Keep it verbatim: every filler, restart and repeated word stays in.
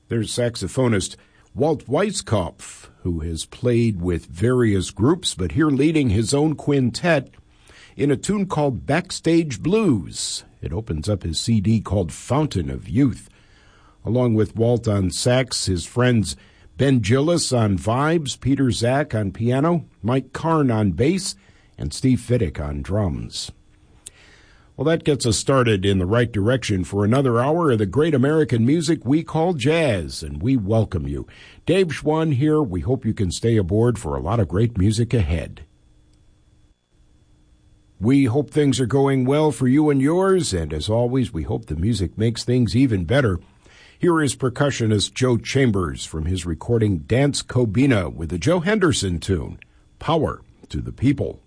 There's saxophonist Walt Weiskopf, who has played with various groups, but here leading his own quintet in a tune called Backstage Blues. It opens up his C D called Fountain of Youth. Along with Walt on sax, his friends Ben Gillis on vibes, Peter Zach on piano, Mike Karn on bass, and Steve Fiddick on drums. Well, that gets us started in the right direction for another hour of the great American music we call jazz, and we welcome you. Dave Schwann here. We hope you can stay aboard for a lot of great music ahead. We hope things are going well for you and yours, and as always, we hope the music makes things even better. Here is percussionist Joe Chambers from his recording Dance Cobina with the Joe Henderson tune, Power to the People.